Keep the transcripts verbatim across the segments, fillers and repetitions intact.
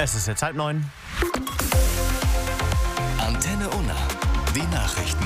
Es ist jetzt halb neun. Antenne Unna. Die Nachrichten.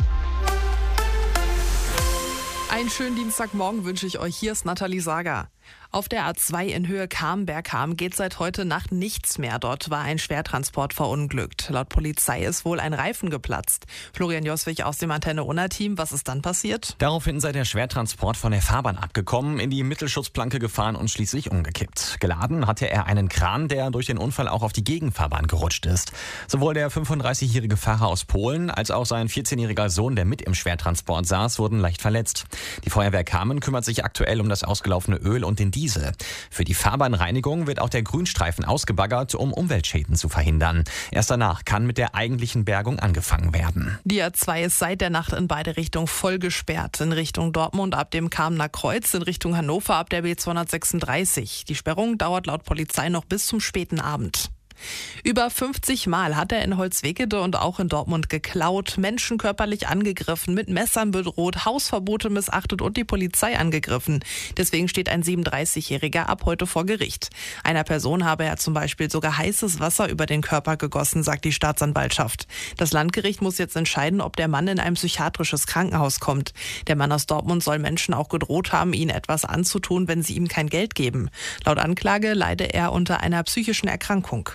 Einen schönen Dienstagmorgen wünsche ich euch. Hier ist Nathalie Sager. Auf der A zwei in Höhe Kam-Bergham geht seit heute Nacht nichts mehr. Dort war ein Schwertransport verunglückt. Laut Polizei ist wohl ein Reifen geplatzt. Florian Joswig aus dem Antenne Unna-Team. Was ist dann passiert? Daraufhin sei der Schwertransport von der Fahrbahn abgekommen, in die Mittelschutzplanke gefahren und schließlich umgekippt. Geladen hatte er einen Kran, der durch den Unfall auch auf die Gegenfahrbahn gerutscht ist. Sowohl der fünfunddreißigjährige Fahrer aus Polen als auch sein vierzehnjähriger Sohn, der mit im Schwertransport saß, wurden leicht verletzt. Die Feuerwehr Kamen kümmert sich aktuell um das ausgelaufene Öl und den Diesel. Für die Fahrbahnreinigung wird auch der Grünstreifen ausgebaggert, um Umweltschäden zu verhindern. Erst danach kann mit der eigentlichen Bergung angefangen werden. Die A zwei ist seit der Nacht in beide Richtungen voll gesperrt. In Richtung Dortmund ab dem Kamener Kreuz, in Richtung Hannover ab der B zweihundertsechsunddreißig. Die Sperrung dauert laut Polizei noch bis zum späten Abend. Über fünfzig Mal hat er in Holzwickede und auch in Dortmund geklaut, Menschen körperlich angegriffen, mit Messern bedroht, Hausverbote missachtet und die Polizei angegriffen. Deswegen steht ein siebenunddreißigjähriger ab heute vor Gericht. Einer Person habe er zum Beispiel sogar heißes Wasser über den Körper gegossen, sagt die Staatsanwaltschaft. Das Landgericht muss jetzt entscheiden, ob der Mann in ein psychiatrisches Krankenhaus kommt. Der Mann aus Dortmund soll Menschen auch gedroht haben, ihnen etwas anzutun, wenn sie ihm kein Geld geben. Laut Anklage leide er unter einer psychischen Erkrankung.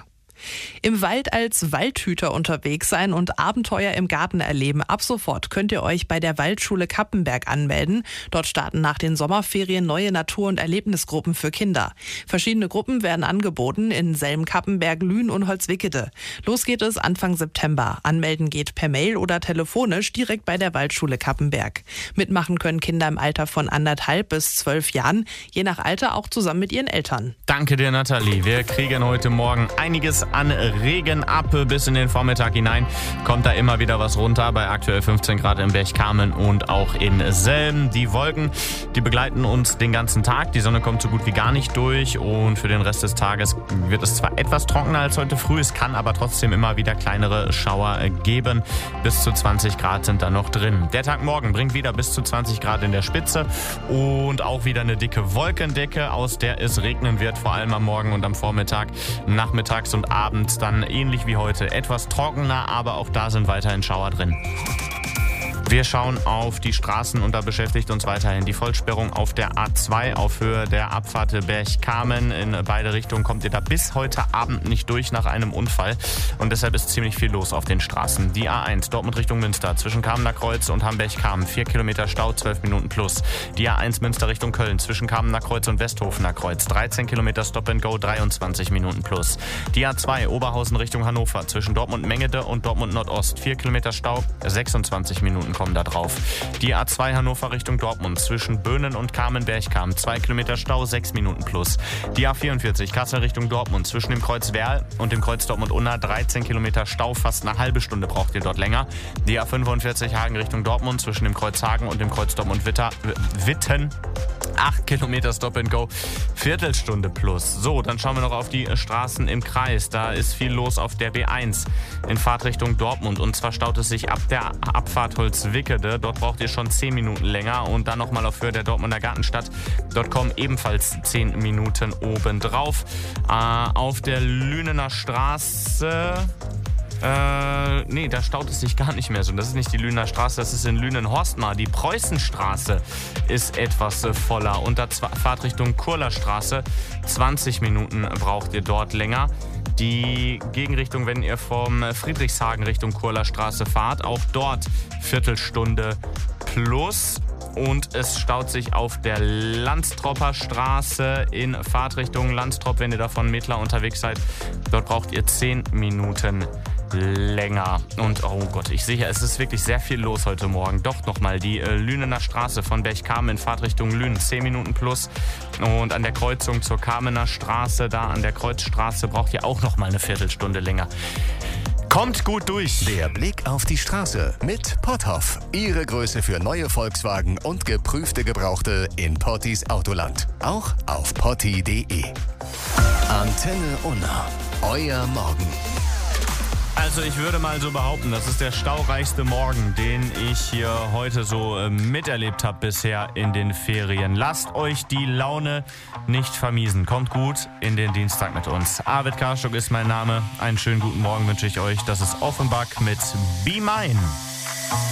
Im Wald als Waldhüter unterwegs sein und Abenteuer im Garten erleben. Ab sofort könnt ihr euch bei der Waldschule Kappenberg anmelden. Dort starten nach den Sommerferien neue Natur- und Erlebnisgruppen für Kinder. Verschiedene Gruppen werden angeboten in Selm, Kappenberg, Lünen und Holzwickede. Los geht es Anfang September. Anmelden geht per Mail oder telefonisch direkt bei der Waldschule Kappenberg. Mitmachen können Kinder im Alter von anderthalb bis zwölf Jahren, je nach Alter auch zusammen mit ihren Eltern. Danke dir, Nathalie. Wir kriegen heute Morgen einiges an Regen ab bis in den Vormittag hinein. Kommt da immer wieder was runter, bei aktuell fünfzehn Grad in Berchtesgaden und auch in Selm. Die Wolken, die begleiten uns den ganzen Tag. Die Sonne kommt so gut wie gar nicht durch und für den Rest des Tages wird es zwar etwas trockener als heute früh, es kann aber trotzdem immer wieder kleinere Schauer geben. Bis zu zwanzig Grad sind da noch drin. Der Tag morgen bringt wieder bis zu zwanzig Grad in der Spitze und auch wieder eine dicke Wolkendecke, aus der es regnen wird, vor allem am Morgen und am Vormittag, nachmittags und abends dann ähnlich wie heute. Etwas trockener, aber auch da sind weiterhin Schauer drin. Wir schauen auf die Straßen und da beschäftigt uns weiterhin die Vollsperrung auf der A zwei auf Höhe der Abfahrt Berchtesgaden. In beide Richtungen kommt ihr da bis heute Abend nicht durch nach einem Unfall und deshalb ist ziemlich viel los auf den Straßen. Die A eins Dortmund Richtung Münster zwischen Kamener Kreuz und Hamberg-Kamen, vier Kilometer Stau, zwölf Minuten plus. Die A eins Münster Richtung Köln zwischen Kamener Kreuz und Westhofener Kreuz, dreizehn Kilometer Stop and Go, dreiundzwanzig Minuten plus. Die A zwei Oberhausen Richtung Hannover zwischen Dortmund-Mengede und Dortmund-Nordost, vier Kilometer Stau, sechsundzwanzig Minuten kommen da drauf. Die A zwei Hannover Richtung Dortmund zwischen Böhnen und Kamen-Berchtesgaden, zwei Kilometer Stau, sechs Minuten plus. Die A vierundvierzig Kassel Richtung Dortmund zwischen dem Kreuz Werl und dem Kreuz Dortmund-Unna, dreizehn Kilometer Stau, fast eine halbe Stunde braucht ihr dort länger. Die A fünfundvierzig Hagen Richtung Dortmund zwischen dem Kreuz Hagen und dem Kreuz Dortmund-Witten, acht Kilometer Stop and Go, Viertelstunde plus. So, dann schauen wir noch auf die Straßen im Kreis. Da ist viel los auf der B eins in Fahrtrichtung Dortmund und zwar staut es sich ab der Abfahrt Holzwickede. Dort braucht ihr schon zehn Minuten länger und dann nochmal auf Höhe der Dortmunder Gartenstadt. Dort kommen ebenfalls zehn Minuten obendrauf. Äh, auf der Lünener Straße... Äh, nee, da staut es sich gar nicht mehr so. Das ist nicht die Lünener Straße, das ist in Lünen-Horstmar. Die Preußenstraße ist etwas äh, voller. Unter Fahrtrichtung Kurlerstraße, zwanzig Minuten braucht ihr dort länger. Die Gegenrichtung, wenn ihr vom Friedrichshagen Richtung Kurlerstraße fahrt, auch dort Viertelstunde plus. Und es staut sich auf der Landstropper Straße in Fahrtrichtung Landstrop, wenn ihr da von Mettler unterwegs seid. Dort braucht ihr zehn Minuten länger. Und oh Gott, ich sehe, es ist wirklich sehr viel los heute Morgen. Doch nochmal die äh, Lünener Straße von Berchtesgaden in Fahrtrichtung Lünen, zehn Minuten plus. Und an der Kreuzung zur Kamener Straße, da an der Kreuzstraße, braucht ihr auch nochmal eine Viertelstunde länger. Kommt gut durch. Der Blick auf die Straße mit Potthoff. Ihre Größe für neue Volkswagen und geprüfte Gebrauchte in Pottis Autoland. Auch auf potti punkt de. Antenne Unna. Euer Morgen. Also ich würde mal so behaupten, das ist der staureichste Morgen, den ich hier heute so äh, miterlebt habe bisher in den Ferien. Lasst euch die Laune nicht vermiesen. Kommt gut in den Dienstag mit uns. Arvid Karschuk ist mein Name. Einen schönen guten Morgen wünsche ich euch. Das ist Offenbach mit Be Mine.